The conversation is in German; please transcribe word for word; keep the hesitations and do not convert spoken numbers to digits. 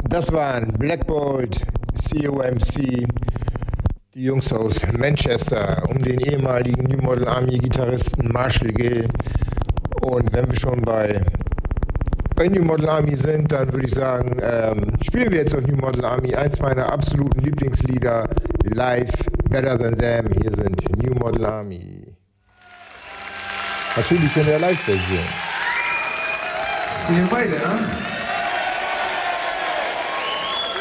Das waren Black Bolt, C O M C, die Jungs aus Manchester, um den ehemaligen New Model Army Gitarristen Marshall Gill. Und wenn wir schon bei, bei New Model Army sind, dann würde ich sagen, ähm, spielen wir jetzt auf New Model Army eins meiner absoluten Lieblingslieder, Live Better Than Them. Hier sind New Model Army. Natürlich in der Live-Version. See you later, huh?